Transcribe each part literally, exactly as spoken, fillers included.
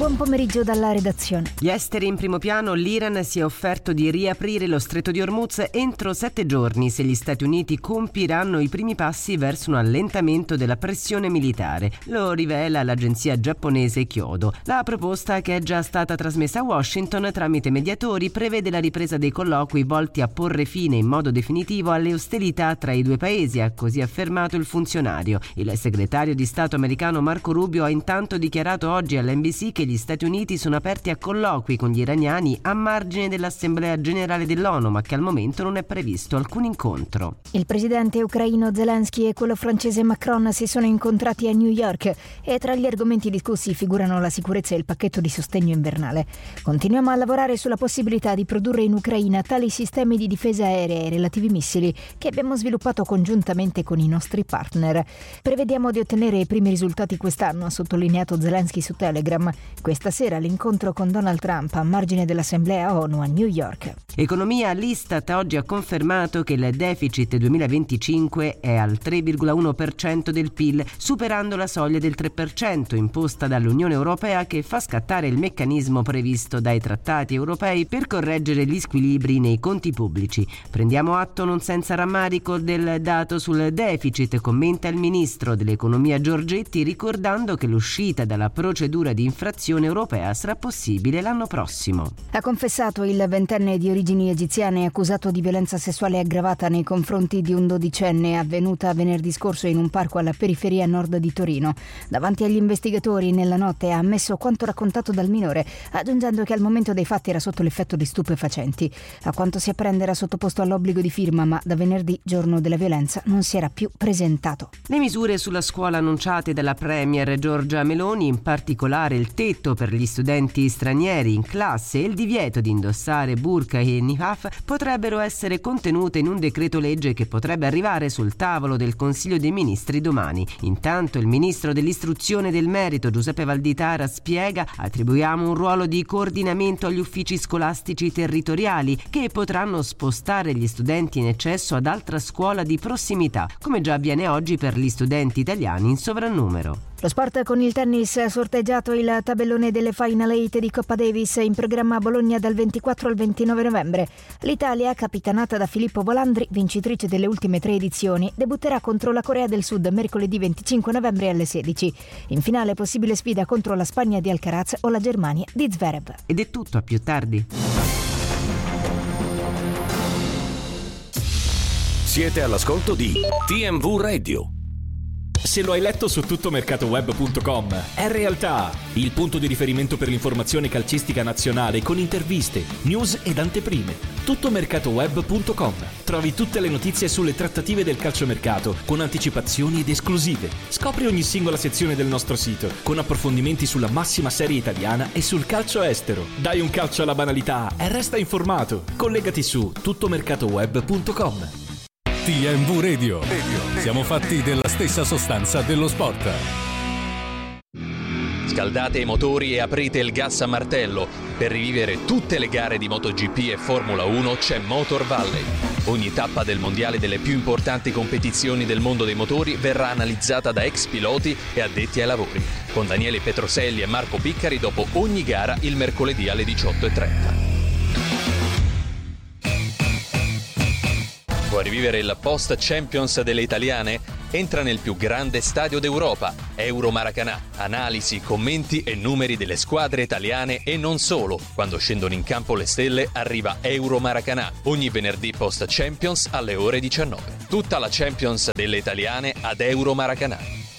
buon pomeriggio dalla redazione. Gli esteri in primo piano. L'Iran si è offerto di riaprire lo stretto di Hormuz entro sette giorni se gli Stati Uniti compiranno i primi passi verso un allentamento della pressione militare. Lo rivela l'agenzia giapponese Kyodo. La proposta, che è già stata trasmessa a Washington tramite mediatori, prevede la ripresa dei colloqui volti a porre fine in modo definitivo alle ostilità tra i due paesi, ha così affermato il funzionario. Il segretario di Stato americano Marco Rubio ha intanto dichiarato oggi all'N B C che gli Stati Uniti sono aperti a colloqui con gli iraniani a margine dell'Assemblea Generale dell'ONU, ma che al momento non è previsto alcun incontro. Il presidente ucraino Zelensky e quello francese Macron si sono incontrati a New York e tra gli argomenti discussi figurano la sicurezza e il pacchetto di sostegno invernale. Continuiamo a lavorare sulla possibilità di produrre in Ucraina tali sistemi di difesa aerea e relativi missili che abbiamo sviluppato congiuntamente con i nostri partner. Prevediamo di ottenere i primi risultati quest'anno, ha sottolineato Zelensky su Telegram. Questa sera l'incontro con Donald Trump a margine dell'Assemblea ONU a New York. Economia. L'Istat oggi ha confermato che il deficit duemilaventicinque è al tre virgola uno per cento del P I L, superando la soglia del tre per cento imposta dall'Unione Europea, che fa scattare il meccanismo previsto dai trattati europei per correggere gli squilibri nei conti pubblici. Prendiamo atto non senza rammarico del dato sul deficit, commenta il ministro dell'economia Giorgetti, ricordando che l'uscita dalla procedura di infrazione europea sarà possibile l'anno prossimo. Ha confessato il ventenne di origini egiziane accusato di violenza sessuale aggravata nei confronti di un dodicenne avvenuta venerdì scorso in un parco alla periferia nord di Torino. Davanti agli investigatori nella notte ha ammesso quanto raccontato dal minore, aggiungendo che al momento dei fatti era sotto l'effetto di stupefacenti. A quanto si apprende era sottoposto all'obbligo di firma, ma da venerdì, giorno della violenza, non si era più presentato. Le misure sulla scuola annunciate dalla Premier Giorgia Meloni, in particolare il tetto per gli studenti stranieri in classe e il divieto di indossare burqa e niqab, potrebbero essere contenute in un decreto legge che potrebbe arrivare sul tavolo del Consiglio dei Ministri domani. Intanto il ministro dell'istruzione e del merito Giuseppe Valditara spiega: attribuiamo un ruolo di coordinamento agli uffici scolastici territoriali che potranno spostare gli studenti in eccesso ad altra scuola di prossimità, come già avviene oggi per gli studenti italiani in sovrannumero. Lo sport con il tennis. Ha sorteggiato il tabellone delle Final Eight di Coppa Davis in programma a Bologna dal ventiquattro al ventinove novembre. L'Italia, capitanata da Filippo Volandri, vincitrice delle ultime tre edizioni, debutterà contro la Corea del Sud mercoledì venticinque novembre alle sedici. In finale possibile sfida contro la Spagna di Alcaraz o la Germania di Zverev. Ed è tutto, a più tardi. Siete all'ascolto di T M V Radio. Se lo hai letto su tuttomercatoweb punto com, è realtà, il punto di riferimento per l'informazione calcistica nazionale con interviste, news ed anteprime. tuttomercatoweb punto com. Trovi tutte le notizie sulle trattative del calciomercato con anticipazioni ed esclusive. Scopri ogni singola sezione del nostro sito con approfondimenti sulla massima serie italiana e sul calcio estero. Dai un calcio alla banalità e resta informato. Collegati su tuttomercatoweb punto com. T M V Radio. Siamo fatti della stessa sostanza dello sport. Scaldate i motori e aprite il gas a martello. Per rivivere tutte le gare di MotoGP e Formula uno c'è Motor Valley. Ogni tappa del mondiale delle più importanti competizioni del mondo dei motori verrà analizzata da ex piloti e addetti ai lavori, con Daniele Petroselli e Marco Piccari dopo ogni gara il mercoledì alle diciotto e trenta. Vuoi rivivere il post Champions delle italiane? Entra nel più grande stadio d'Europa, Euro Maracanã. Analisi, commenti e numeri delle squadre italiane e non solo. Quando scendono in campo le stelle arriva Euro Maracanã, ogni venerdì post Champions alle ore diciannove. Tutta la Champions delle italiane ad Euro Maracanã.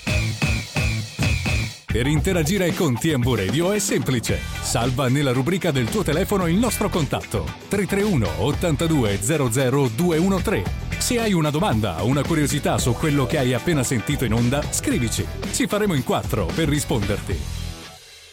Per interagire con T M V Radio è semplice. Salva nella rubrica del tuo telefono il nostro contatto tre tre uno ottantadue zero zero due uno tre. Se hai una domanda o una curiosità su quello che hai appena sentito in onda, scrivici. Ci faremo in quattro per risponderti.